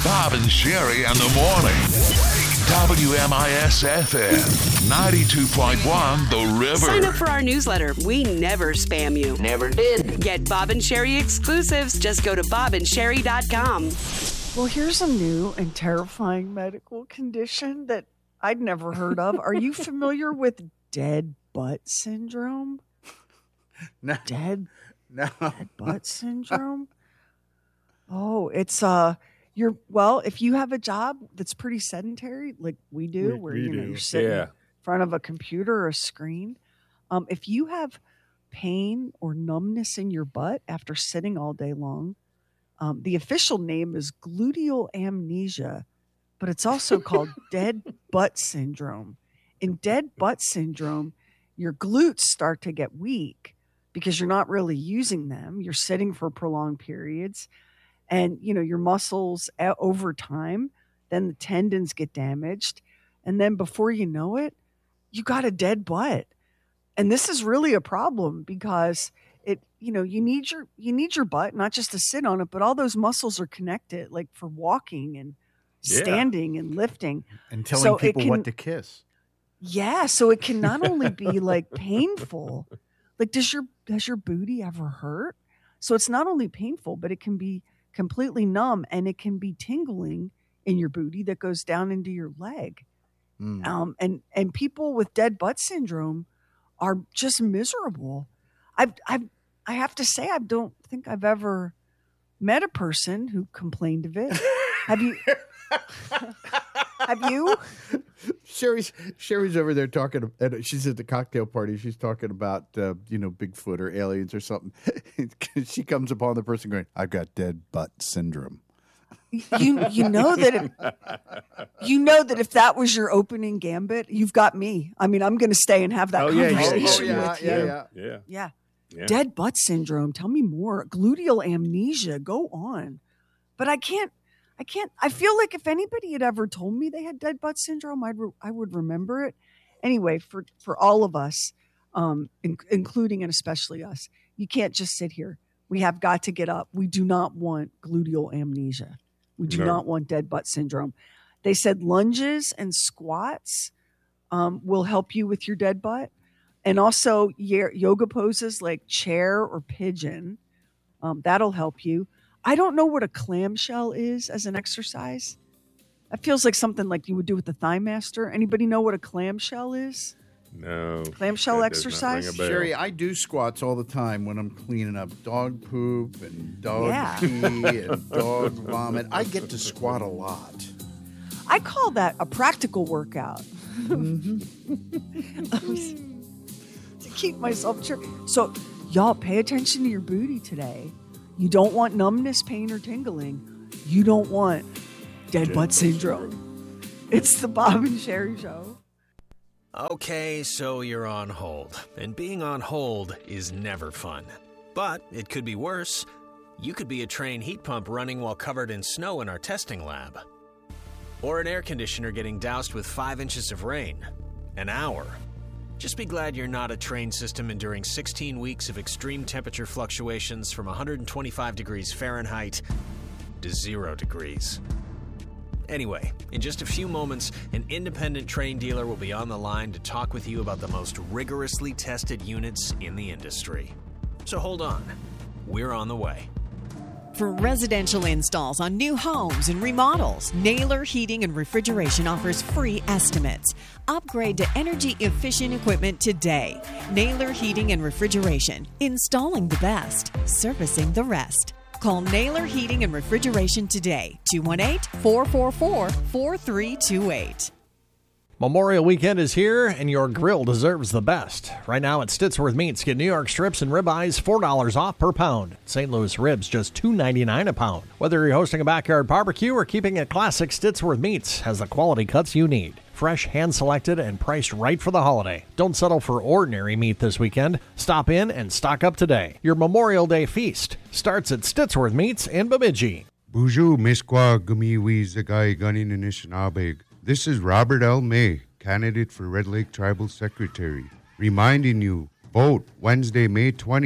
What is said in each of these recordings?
Bob and Sherry in the morning. WMIS-FM, 92.1 The River. Sign up for our newsletter. We never spam you. Never did. Get Bob and Sherry exclusives. Just go to bobandsherry.com. Well, here's a new and terrifying medical condition that I'd never heard of. Are you familiar with dead butt syndrome? No. Dead No. butt syndrome? Oh, it's if you have a job that's pretty sedentary, like we do, where you're sitting in front of a computer or a screen, if you have pain or numbness in your butt after sitting all day long, the official name is gluteal amnesia, but it's also called dead butt syndrome. In dead butt syndrome, your glutes start to get weak because you're not really using them. You're sitting for prolonged periods. And, your muscles over time, then the tendons get damaged. And then before you know it, you got a dead butt. And this is really a problem because you need your butt, not just to sit on it, but all those muscles are connected, like for walking and standing and lifting. And telling people what to kiss. Yeah. So it can not only be like painful, like does your booty ever hurt? So it's not only painful, but it can be completely numb, and it can be tingling in your booty that goes down into your leg. And people with dead butt syndrome are just miserable. I have to say, I don't think I've ever met a person who complained of it. Have you? Have you? Sherry's over there talking. She's at the cocktail party. She's talking about Bigfoot or aliens or something. She comes upon the person going, "I've got dead butt syndrome." You know that if that was your opening gambit, you've got me. I mean, I'm going to stay and have that conversation with you. Yeah. Dead butt syndrome. Tell me more. Gluteal amnesia. Go on. But I can't. I feel like if anybody had ever told me they had dead butt syndrome, I would remember it. Anyway, for all of us, including and especially us, you can't just sit here. We have got to get up. We do not want gluteal amnesia. We do not want dead butt syndrome. They said lunges and squats will help you with your dead butt. And also yoga poses like chair or pigeon. That'll help you. I don't know what a clamshell is as an exercise. That feels like something like you would do with the Thigh Master. Anybody know what a clamshell is? No. Clamshell exercise? Sherry, I do squats all the time when I'm cleaning up dog poop and dog pee and dog vomit. I get to squat a lot. I call that a practical workout. To keep myself true. So, y'all, pay attention to your booty today. You don't want numbness, pain, or tingling. You don't want dead butt syndrome. It's the Bob and Sherry Show. Okay, so you're on hold. And being on hold is never fun. But it could be worse. You could be a train heat pump running while covered in snow in our testing lab. Or an air conditioner getting doused with 5 inches of rain. An hour. Just be glad you're not a train system enduring 16 weeks of extreme temperature fluctuations from 125 degrees Fahrenheit to 0 degrees. Anyway, in just a few moments, an independent train dealer will be on the line to talk with you about the most rigorously tested units in the industry. So hold on. We're on the way. For residential installs on new homes and remodels, Naylor Heating and Refrigeration offers free estimates. Upgrade to energy-efficient equipment today. Naylor Heating and Refrigeration. Installing the best. Servicing the rest. Call Naylor Heating and Refrigeration today. 218-444-4328. Memorial Weekend is here, and your grill deserves the best. Right now at Stittsworth Meats, get New York strips and ribeyes $4 off per pound. St. Louis ribs just $2.99 a pound. Whether you're hosting a backyard barbecue or keeping it classic, Stittsworth Meats has the quality cuts you need. Fresh, hand-selected, and priced right for the holiday. Don't settle for ordinary meat this weekend. Stop in and stock up today. Your Memorial Day feast starts at Stittsworth Meats in Bemidji. Bonjour, Mesqua Gumiwi Zagai Gunin Anishinabeg. This is Robert L. May, candidate for Red Lake Tribal Secretary, reminding you, vote Wednesday, May 20th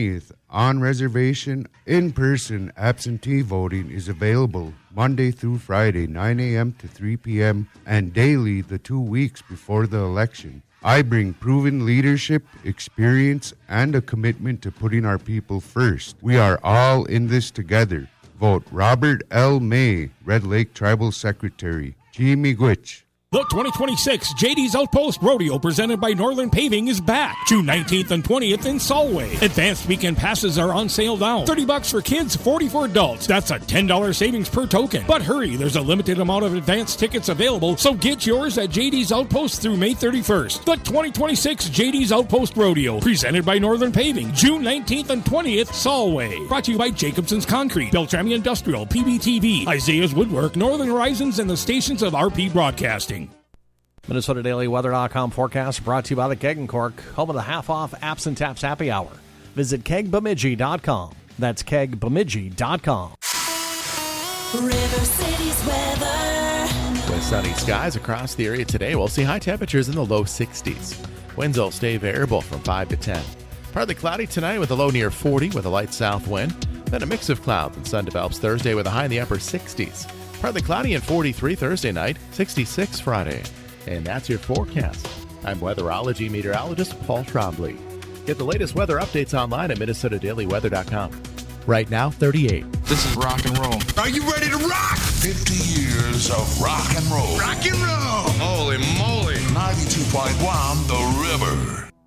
On reservation, in-person absentee voting is available Monday through Friday, 9 a.m. to 3 p.m., and daily the 2 weeks before the election. I bring proven leadership, experience, and a commitment to putting our people first. We are all in this together. Vote Robert L. May, Red Lake Tribal Secretary. Jimmy Gwitch. The 2026 JD's Outpost Rodeo presented by Northern Paving is back. June 19th and 20th in Solway. Advanced weekend passes are on sale now. $30 for kids, $40 for adults. That's a $10 savings per token. But hurry, there's a limited amount of advanced tickets available, so get yours at JD's Outpost through May 31st. The 2026 JD's Outpost Rodeo presented by Northern Paving. June 19th and 20th, Solway. Brought to you by Jacobson's Concrete, Beltrami Industrial, PBTV, Isaiah's Woodwork, Northern Horizons, and the stations of RP Broadcasting. MinnesotaDailyWeather.com forecast brought to you by the Keg and Cork, home of the half-off Apps and Taps Happy Hour. Visit kegbemidji.com. That's kegbemidji.com. River City's weather. With sunny skies across the area today, we'll see high temperatures in the low 60s. Winds will stay variable from 5 to 10. Partly cloudy tonight with a low near 40 with a light south wind. Then a mix of clouds and sun develops Thursday with a high in the upper 60s. Partly cloudy and 43 Thursday night, 66 Friday. And that's your forecast. I'm weatherology meteorologist Paul Trombley. Get the latest weather updates online at MinnesotaDailyWeather.com. Right now, 38. This is rock and roll. Are you ready to rock? 50 years of rock and roll. Rock and roll. Holy moly. 92.1 The River.